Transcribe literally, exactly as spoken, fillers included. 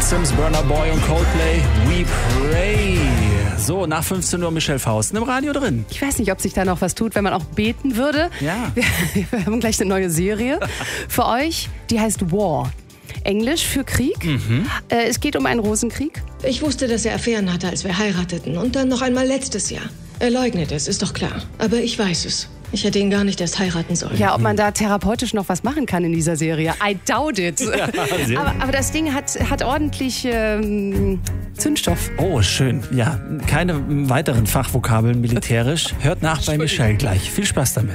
Sims, Burna Boy und Coldplay, We Pray. So, nach fünfzehn Uhr Michelle Fausten im Radio drin. Ich weiß nicht, ob sich da noch was tut, wenn man auch beten würde. Ja. Wir, wir haben gleich eine neue Serie für euch, die heißt War. Englisch für Krieg. Mhm. Äh, es geht um einen Rosenkrieg. Ich wusste, dass er Affären hatte, als wir heirateten. Und dann noch einmal letztes Jahr. Er leugnet es, ist doch klar. Aber ich weiß es. Ich hätte ihn gar nicht erst heiraten sollen. Ja, ob man da therapeutisch noch was machen kann in dieser Serie. I doubt it. Ja, aber, aber das Ding hat, hat ordentlich ähm, Zündstoff. Oh, schön. Ja, keine weiteren Fachvokabeln militärisch. Hört nach bei Michelle gleich. Viel Spaß damit.